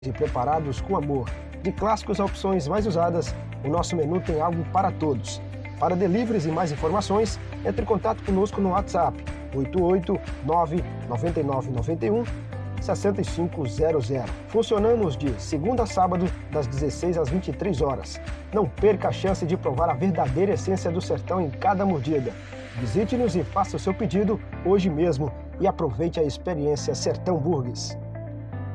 e preparados com amor. De clássicos a opções mais usadas, o nosso menu tem algo para todos. Para deliveries e mais informações, entre em contato conosco no WhatsApp 889-9991-6500. Funcionamos de segunda a sábado, das 16 às 23 horas. Não perca a chance de provar a verdadeira essência do sertão em cada mordida. Visite-nos e faça o seu pedido hoje mesmo e aproveite a experiência Sertão Burgers.